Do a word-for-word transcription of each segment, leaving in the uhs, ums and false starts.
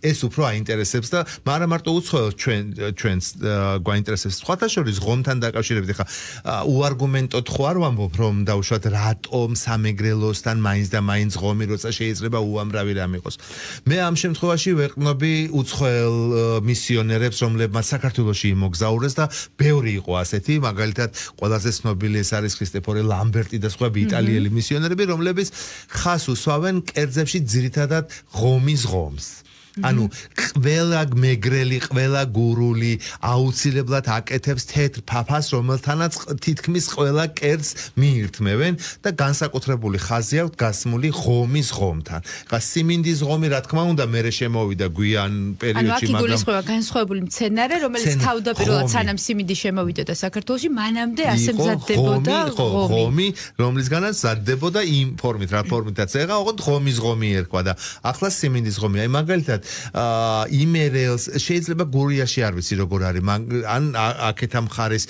ეს უფრო აინტერესებს და მაგრამ მარტო უცხოელს ჩვენ ჩვენს გვაინტერესებს. სხვათა შორის ღომთან დაკავშირებით ხა უარგუმენტოდ ხო არ ვამბობ რომ დაუშვათ რატომ სამეგრელოსთან მაინც და მაინც ღომი როცა შეიძლება უამრავი რამ იყოს. მე ამ შემთხვევაში ვეყნობი უცხოელ მისიონერებს, რომლებმაც საქართველოში იმოგზაურეს და ბევრი იყო ასეთი, მაგალითად ყველაზე ცნობილი ეს არის ქრისტეფორე ლამბერტი და სხვა იტალიელი მისიონერები, რომლებიც ხას უსვავენ კერძებში ძირითადად ღომის ღომს. ანუ ყველა მეგრელი, ყველა გურული აუცილებლად აკეთებს თეთრ ფაფას, რომელთანაც თითქმის ყველა კერძს მიირთმევენ და განსაკუთრებული ხაზი აქვს გასმული ღომის ღომთან. ხა სიმინდის ღომი რა თქმა უნდა მერე შემოვიდა გვიან პერიოდში, მაგრამ ანუ აქ იგულისხმება განსხვავებული მცენარე, რომელიც თავდაპირველად სანამ სიმინდი შემოვიდოდა საქართველოში, მანამდე ასე მზადდებოდა ღომი, რომლისგანაც მზადდებოდა იმ ფორმით, რა ფორმითაც ეხა, ოღონდ ღომის ღომი ერქვა და ახლა სიმინდის ღომი. აი მაგალითად აა იმერელს შეიძლება გურიაში არ ვიცი როგორ არის ან აქეთ ამ ხარის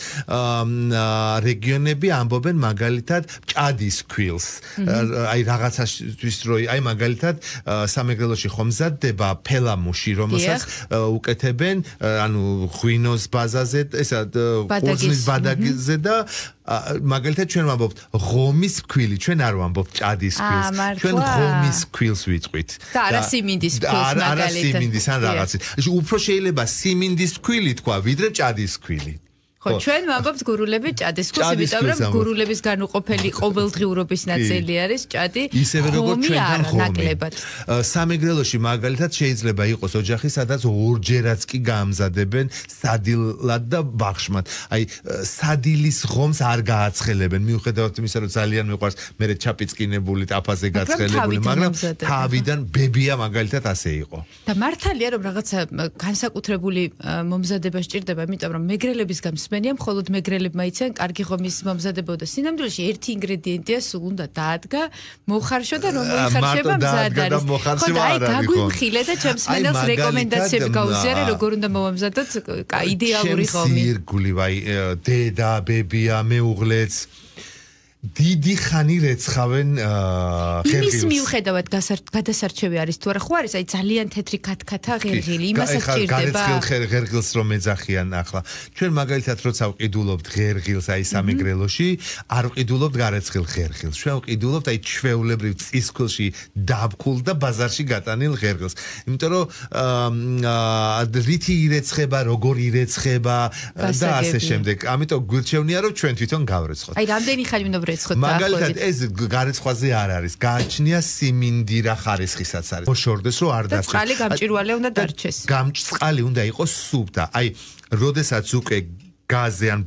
რეგიონები ამბობენ მაგალითად ჭადის ქვილს აი რაღაცაშთვის რო აი მაგალითად სამეგრელოში ხომ მზადდება ფელამუში რომელსაც უკეთებენ ანუ ღვინოს ბაზაზე ესა ყურძნის ბადაგზე და მაგალითად ჩვენ ვამბობთ ღომის ქვილი, ჩვენ არ ვამბობთ ჭადის ქვილს. ჩვენ ღომის ქვილს ვიწყვით. და არა სიმინდის ქვილს მაგალითად. არა სიმინდის ან რაღაცის. უფრო შეიძლება სიმინდის ქვილი თქვა, ვიდრე ჭადის ქვილი. ხო, ჩვენ ვამბობთ გურულები ჭადის ქვილს, იმიტომ რომ გურულების განუყოფელი ყოველდღიურობის ნაწილი არის ჭადი. ისევე როგორც ჩვენთან ღომი. სამეგრელოში მაგალითად შეიძლება იყოს ოჯახი, სადაც ორჯერაც კი გაამზადებენ სადილად და ბაღშმად. აი სადილის ღომს არ გააცხელებენ, მიუხედავად იმისა, რომ ძალიან მიყვარს მერე ჩაპიწყინებული ტაფაზე გაცხელებული, მაგრამ თავიდან ბებია მაგალითად ასე იყო. და მართალია რომ რაღაცა განსაკუთრებული მომზადება სჭირდება, იმიტომ რომ მეგრელების გამს მენია მხოლოდ მეგრელებმა იციან კარგი ღომის მომზადება და სინამდვილეში ერთი ინგრედიენტია სულ უნდა დაადგა, მოხარშო და რომ მოიხარშება მზად არის. ხო და აი გაგვიმხილე და ჩემს მენელს რეკომენდაციები გაუზიარე როგორ უნდა მოვამზადოთ იდეალური ღომი. ირგული ვაი დედა, ბებია, მეუღლეც დიდი ხანი რეცხავენ ღერღილს. იმის მიუხედავად გადასარჩევი არის თუ არა, ხო არის აი ძალიან თეთრი ქათქათა ღერღილი, იმასაც ჭირდება. გარეცხილ ღერღილს რომ ეძახიან ახლა. ჩვენ მაგალითად როცა ვყიდულობთ ღერღილს აი სამეგრელოში, არ ვყიდულობთ გარეცხილ ღერღილს. ჩვენ ვყიდულობთ აი ჩვეულებრივ წისქვილში დაბქულ და ბაზარში გატანილ ღერღილს. იმიტომ რომ რითი ირეცხება, როგორ ირეცხება და ასე შემდეგ. ამიტომ გვირჩევნია რომ ჩვენ თვითონ გავრეცხოთ. აი რამდენი ხანი უნდა მაგალითად ეს გარეცხვაზე არ არის გააჩნია სიმინდი რა ხარისხისაც არის მოშორდეს რომ არ დაწეს წყალი გამჭვირვალე უნდა დარჩეს გამჭწყალი უნდა იყოს სუფთა აი როდესაც უკვე გაზზე ან